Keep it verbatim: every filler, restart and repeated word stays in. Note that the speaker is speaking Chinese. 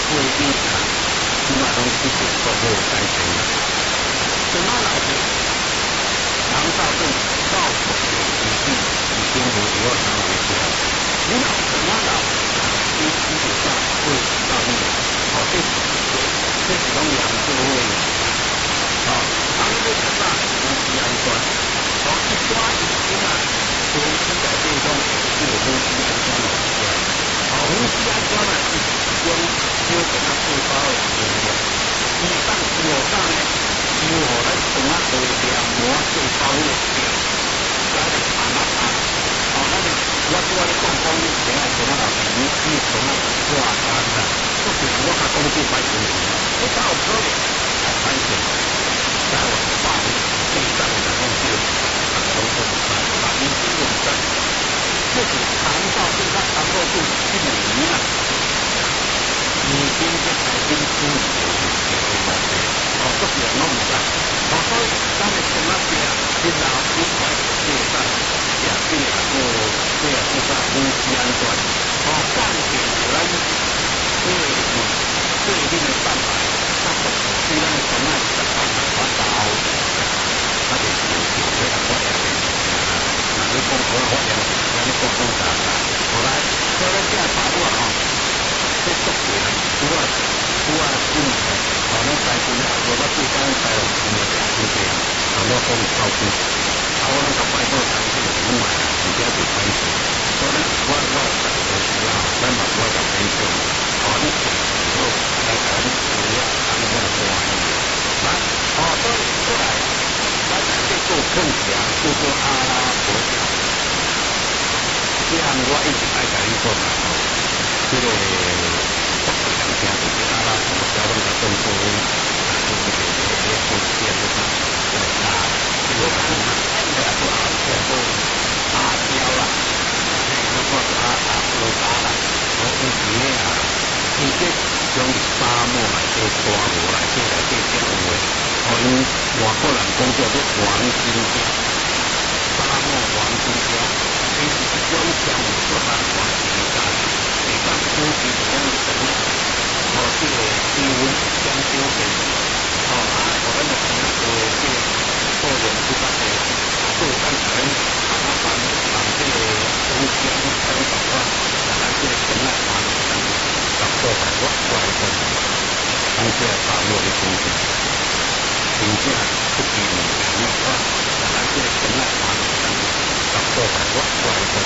不一定啊，起码拢一点都没有改变啦。什么老的？人到底到处有疾病，已经无以后常为主了。你老什么老？你基本上会到那个，哦，这这这是种两个位的，哦，他们这个啥，呼吸安全，哦，一抓一紧啊，呼吸在这种这个呼吸安全的时间，哦，呼吸安全啊是用有给它细胞的能力，一旦有啥呢？有我来从啊对两膜细胞的病，来来按啊按，哦，那个我我咧讲讲你另外从啊老师，你你从啊挂单啦，不是我甲讲这摆事，你到可能来反省，在我话里对上的东西，啊，从这里来把你经验的，这是肠道对它肠道度一模一样。你今天才跟处理的这个东西，哦，这是弄唔得，哦，所以咱们什么病，你老你快介绍，也这个个这个这个呼吸安全，哦，放点咱这个这个的蛋白，它不虽然从那个蛋白发到，它就是有这个发炎的，那你讲我发炎，那你讲讲啥啦？后来所以这样把握啊。这足够啦，拄啊拄啊紧个，哦，咱台湾啊，无我最讲台湾新的病真济啊，啊，我讲照顾，啊，我拢甲拜托台湾这个人买啊，而且就关心，所以我我十个东西啊，咱嘛我甲分享，哦，你做好来甲你做了，安尼我就欢喜。来，哦，所以过来，咱来这做碰墙，做做阿拉伯桥，这样我一直爱甲你讲啦，吼。这个北部两天就是阿拉伯桥拢在动作，啊，就是这个这个风险的啥，这个大，这个大，这个大，这个大桥啦，哎，那个阿阿罗达啦，我以前啊，伊这种沙漠来做沙漠来做来做这样的，哦，因外国人讲叫做黄金桥，沙漠黄金桥，其实是种江有做它黄金桥。每当呼吸这样的能力，哦，这个气温相对变，哦，啊，我们的朋友说这个做人不干的，做干人，啊，那把把这个呼吸啊，这种搞啊，把咱这个人来把咱搞做白我过来的，当这把握的空间，真正不比你强啊，把咱这个人来把咱搞做白我过来的。